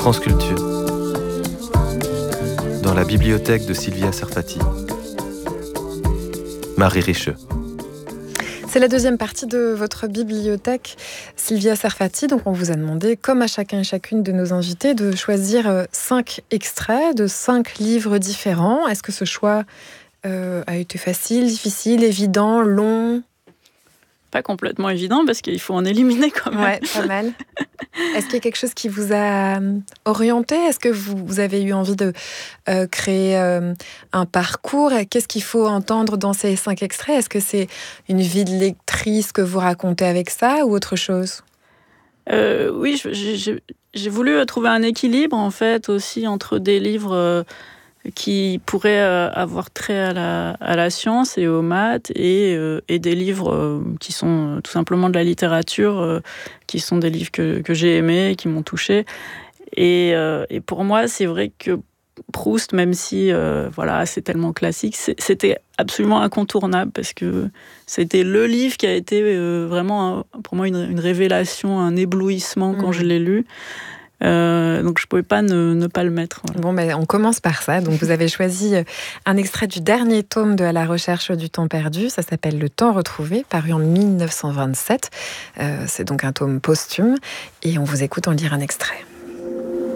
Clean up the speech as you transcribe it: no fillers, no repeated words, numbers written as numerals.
France Culture, dans la bibliothèque de Sylvia Serfati. Marie Richeux. C'est la deuxième partie de votre bibliothèque, Sylvia Serfati. Donc on vous a demandé, comme à chacun et chacune de nos invités, de choisir 5 extraits de 5 livres différents. Est-ce que ce choix a été facile, difficile, évident, long ? Pas complètement évident parce qu'il faut en éliminer quand même. Ouais, pas mal. Est-ce qu'il y a quelque chose qui vous a orienté ? Est-ce que vous avez eu envie de créer un parcours ? Qu'est-ce qu'il faut entendre dans ces 5 extraits ? Est-ce que c'est une vie de lectrice que vous racontez avec ça ou autre chose ? Oui, j'ai voulu trouver un équilibre en fait aussi entre des livres qui pourraient avoir trait à la science et aux maths et des livres qui sont tout simplement de la littérature, qui sont des livres que j'ai aimés, qui m'ont touchée. Et pour moi, c'est vrai que Proust, même si c'est tellement classique, c'était absolument incontournable parce que c'était le livre qui a été vraiment pour moi une révélation, un éblouissement quand je l'ai lu. Donc je ne pouvais pas ne pas le mettre. Voilà. Bon, on commence par ça. Donc vous avez choisi un extrait du dernier tome de À la recherche du temps perdu. Ça s'appelle Le temps retrouvé, paru en 1927. C'est donc un tome posthume. Et on vous écoute en lire un extrait.